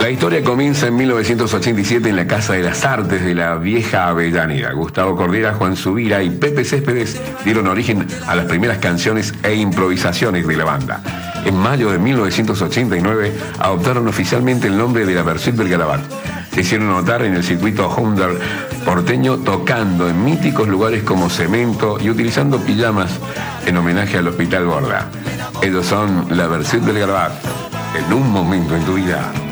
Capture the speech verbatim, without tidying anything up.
La historia comienza en mil novecientos ochenta y siete en la Casa de las Artes de la vieja Avellaneda. Gustavo Cordera, Juan Subira y Pepe Céspedes dieron origen a las primeras canciones e improvisaciones de la banda. En mayo de mil novecientos ochenta y nueve adoptaron oficialmente el nombre de la Versuit del Garabat. Se hicieron notar en el circuito under porteño tocando en míticos lugares como Cemento y utilizando pijamas en homenaje al Hospital Borda. Ellos son la Versuit del Garabat, en un momento en tu vida.